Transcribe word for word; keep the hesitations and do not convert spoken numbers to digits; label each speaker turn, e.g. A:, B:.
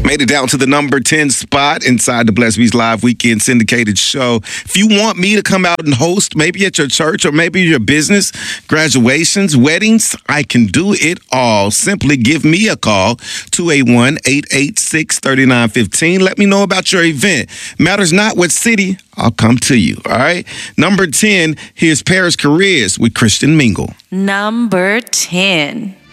A: Made it down to the number ten spot inside the Blessed Bees Live Weekend Syndicated Show. If you want me to come out and host, maybe at your church or maybe your business, graduations, weddings, I can do it all. Simply give me a call, two eight one, eight eight six, three nine one five. Let me know about your event. Matters not what city, I'll come to you, all right? Number ten, here's Paris Careers with Christian Mingle.
B: Number ten.